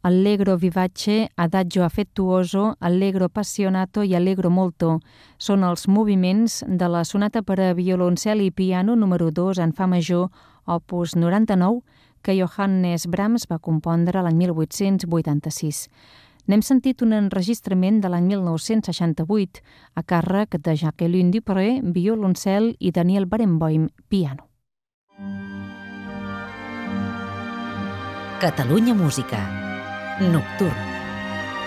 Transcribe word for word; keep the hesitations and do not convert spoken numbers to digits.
allegro vivace, adagio affettuoso, allegro appassionato i allegro molto. Són els moviments de la sonata per a violoncel i piano número dos en fa major, opus noranta-nou, que Johannes Brahms va compondre l'any mil vuit-cents vuitanta-sis. N'hem sentit un enregistrament de l'any mil nou-cents seixanta-vuit a càrrec de Jacqueline Dupré, violoncel, i Daniel Barenboim, piano. Catalunya Música. Nocturn.